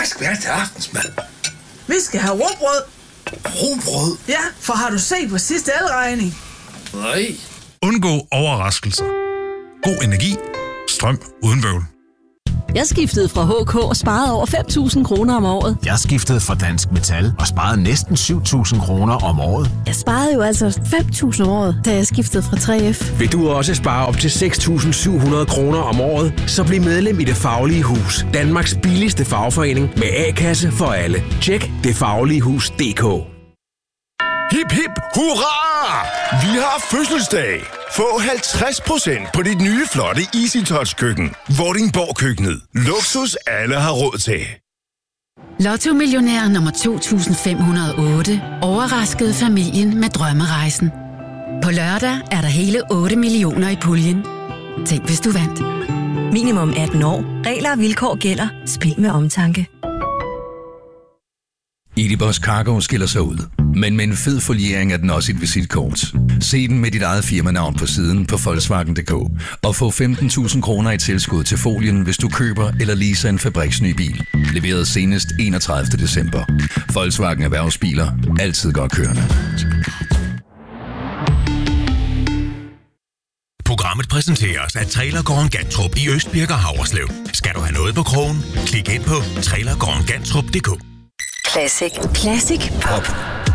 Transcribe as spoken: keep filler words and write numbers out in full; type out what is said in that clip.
Hvad skal vi have til aftensmad? Vi skal have rugbrød. Rugbrød? Ja, for har du set på sidste elregning? Nej. Undgå overraskelser. God energi. Strøm uden bøvl. Jeg skiftede fra H K og sparede over fem tusind kroner om året. Jeg skiftede fra Dansk Metal og sparede næsten syv tusind kroner om året. Jeg sparede jo altså fem tusind om året, da jeg skiftede fra tre F. Vil du også spare op til seks tusind syv hundrede kroner om året, så bliv medlem i Det Faglige Hus. Danmarks billigste fagforening med A-kasse for alle. Tjek det faglige hus punktum d k. Hip hip hurra! Vi har fødselsdag! Få halvtreds procent på dit nye flotte Easy Touch køkken. Vordingborg Køkkenet. Luksus alle har råd til. Lotto Millionær nummer to tusind fem hundrede og otte overraskede familien med drømmerejsen. På lørdag er der hele otte millioner i puljen. Tænk, hvis du vandt. Minimum atten år. Regler og vilkår gælder. Spil med omtanke. Edibus Cargo skiller sig ud, men med en fed foliering er den også et visitkort. Se den med dit eget firmanavn på siden på Volkswagen punktum d k og få femten tusind kroner i tilskud til folien, hvis du køber eller leaser en fabriksny bil. Leveret senest enogtredivte december. Volkswagen Erhvervsbiler. Altid godt kørende. Programmet præsenteres af Trailergården Gantrup i Østbirk og Havreslev. Skal du have noget på krogen? Klik ind på trailergården gantrup punktum d k. Classic. Classic Pop.